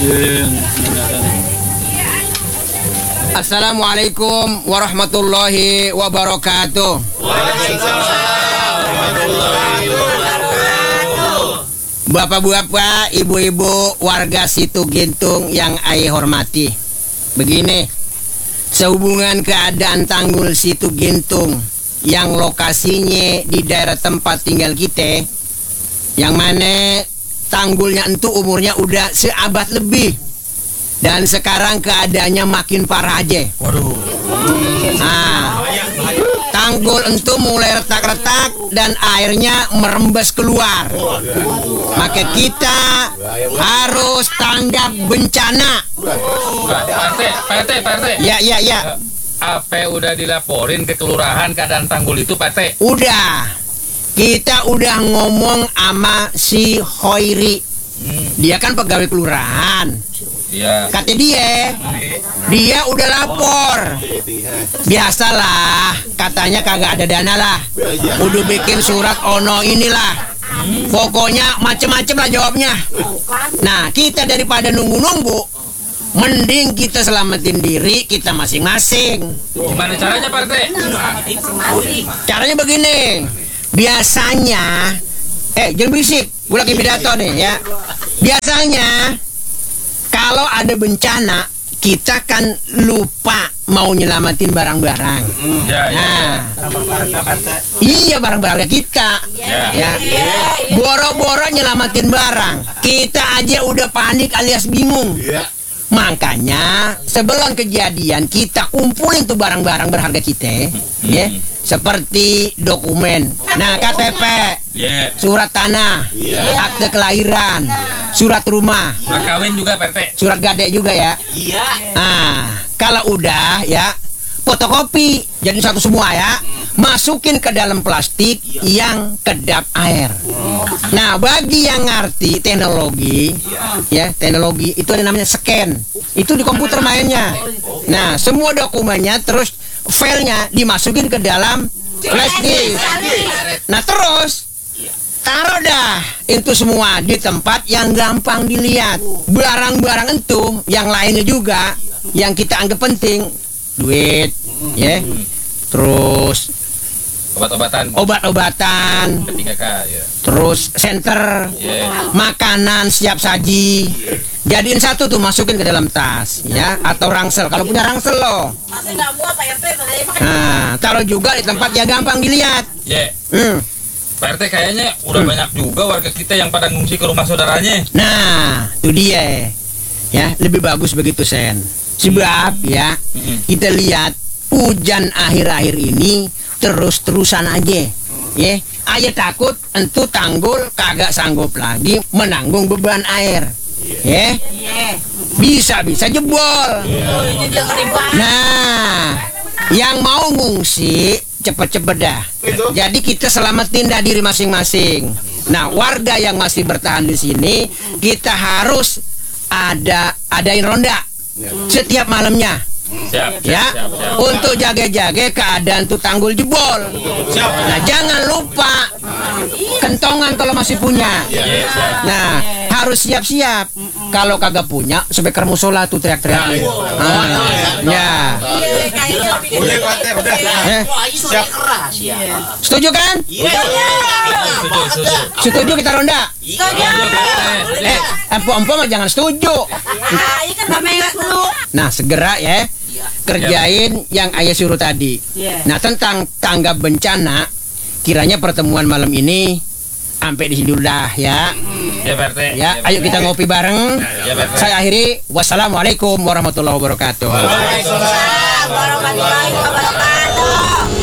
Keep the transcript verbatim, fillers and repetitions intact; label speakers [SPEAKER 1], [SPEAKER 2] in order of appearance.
[SPEAKER 1] Assalamualaikum warahmatullahi wabarakatuh.
[SPEAKER 2] Waalaikumsalam warahmatullahi wabarakatuh.
[SPEAKER 1] Bapak-bapak, ibu-ibu, warga Situ Gintung yang saya hormati. Begini, sehubungan keadaan tanggul Situ Gintung yang lokasinya di daerah tempat tinggal kita, yang mana tanggulnya itu umurnya udah seabad lebih. Dan sekarang keadaannya makin parah aja.
[SPEAKER 2] Waduh.
[SPEAKER 1] Nah, tanggul itu mulai retak-retak dan airnya merembes keluar. Maka kita harus tanggap bencana.
[SPEAKER 2] Pak R T, Pak R T, Pak R T.
[SPEAKER 1] Ya, ya, ya.
[SPEAKER 2] Apa udah dilaporin ke kelurahan keadaan tanggul itu, Pak R T?
[SPEAKER 1] Udah. Kita udah ngomong sama si Hoiri.
[SPEAKER 2] Hmm.
[SPEAKER 1] Dia kan pegawai kelurahan.
[SPEAKER 2] Iya.
[SPEAKER 1] Kata dia, dia udah lapor. Biasalah, katanya kagak ada dana lah. Udah bikin surat ono inilah. Pokoknya macem-macem lah jawabnya. Nah, kita daripada nunggu-nunggu, mending kita selamatin diri kita masing-masing.
[SPEAKER 2] Gimana caranya, Pak R T?
[SPEAKER 1] Caranya begini. Biasanya, eh jangan berisik, gue lagi pidato nih ya. Biasanya kalau ada bencana, kita kan lupa mau nyelamatin barang-barang.
[SPEAKER 2] Ya, ya.
[SPEAKER 1] Nah, iya barang-barang kita. Ya. Boro-boro nyelamatin barang, kita aja udah panik alias bingung. Makanya sebelum kejadian kita kumpulin tuh barang-barang berharga kita, ya, seperti dokumen, nah K T P,
[SPEAKER 2] Yeah.
[SPEAKER 1] surat tanah, yeah. akte kelahiran, surat rumah,
[SPEAKER 2] Surat kawin juga, Pak R T.
[SPEAKER 1] surat gade juga ya.
[SPEAKER 3] Iya.
[SPEAKER 1] Nah, kalau udah ya, fotokopi jadi satu semua ya, masukin ke dalam plastik yang kedap air. Nah, bagi yang ngerti teknologi, ya teknologi itu ada namanya scan. Itu di komputer mainnya. Nah, semua dokumennya terus filenya dimasukin ke dalam plastik. Nah, terus taruh dah itu semua di tempat yang gampang dilihat. Barang-barang itu yang lainnya juga yang kita anggap penting, duit, ya, terus
[SPEAKER 2] Obat-obatan.
[SPEAKER 1] obat-obatan,
[SPEAKER 2] tiga K, ya.
[SPEAKER 1] terus senter,
[SPEAKER 2] Yeah.
[SPEAKER 1] makanan siap saji. Jadiin satu tuh masukin ke dalam tas, ya, atau rangsel kalau punya rangsel loh. Nah, taruh juga di tempat yang gampang dilihat.
[SPEAKER 2] Ya.
[SPEAKER 1] Hmm.
[SPEAKER 2] Pak R T, kayaknya udah
[SPEAKER 1] Hmm.
[SPEAKER 2] banyak juga warga kita yang pada ngungsi ke rumah saudaranya.
[SPEAKER 1] Nah, itu dia. Ya, lebih bagus begitu, Sen. Sebab ya,
[SPEAKER 2] Mm-mm.
[SPEAKER 1] kita lihat hujan akhir-akhir ini terus-terusan aja. Ya, aja takut entu tanggul kagak sanggup lagi menanggung beban air. Ya. Bisa-bisa jebol. Nah, yang mau ngungsi cepet-cepet dah. Jadi kita selamatin dah diri masing-masing. Nah, warga yang masih bertahan di sini, kita harus ada adain ronda setiap malamnya.
[SPEAKER 2] Siap, siap,
[SPEAKER 1] Ya,
[SPEAKER 2] siap, siap.
[SPEAKER 1] untuk jaga-jaga keadaan tuh tanggul jebol. Nah, jangan lupa kentongan kalau masih punya. Nah, harus siap-siap. Kalau kagak punya, sebaiknya musola tuh teriak-teriak. Ah, ya. Eh, setuju kan?
[SPEAKER 2] Setuju, setuju.
[SPEAKER 1] Setuju kita ronda. Eh, empok-empok mah jangan setuju. Nah, segera ya kerjain yang ayah suruh tadi. Nah, tentang tanggap bencana, kiranya pertemuan malam ini sampai di sini dulu dah ya.
[SPEAKER 2] Ya, Pak R T.
[SPEAKER 1] Ya, ayo kita ngopi bareng.
[SPEAKER 2] Ya, Pak R T.
[SPEAKER 1] Saya akhiri. Wassalamualaikum warahmatullahi wabarakatuh.
[SPEAKER 3] Waalaikumsalam warahmatullahi wabarakatuh.